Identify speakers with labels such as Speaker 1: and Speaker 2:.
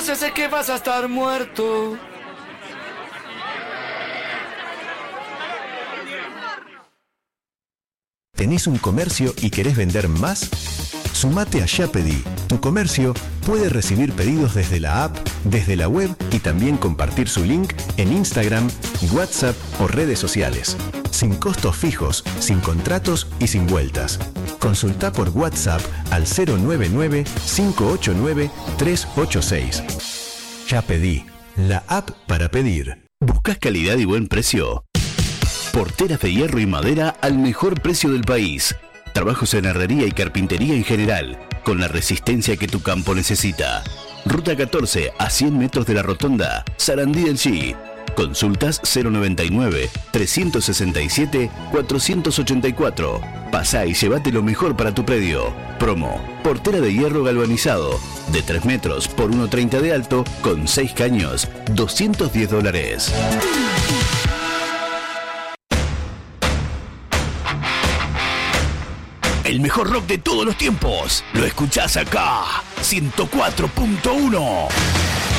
Speaker 1: sé, sé que vas a estar muerto.
Speaker 2: ¿Tenés un comercio y querés vender más? Sumate a Ya Pedí. Tu comercio puede recibir pedidos desde la app, desde la web y también compartir su link en Instagram, WhatsApp o redes sociales. Sin costos fijos, sin contratos y sin vueltas. Consulta por WhatsApp al 099-589-386. Ya Pedí, la app para pedir.
Speaker 3: ¿Buscas calidad y buen precio? Porteras de hierro y madera al mejor precio del país. Trabajos en herrería y carpintería en general, con la resistencia que tu campo necesita. Ruta 14 a 100 metros de la rotonda, Sarandí del Chi. Consultas 099-367-484. Pasá y llévate lo mejor para tu predio. Promo: portera de hierro galvanizado, de 3 metros por 1,30 de alto, con 6 caños, $210. El mejor rock de todos los tiempos lo escuchás acá, 104.1.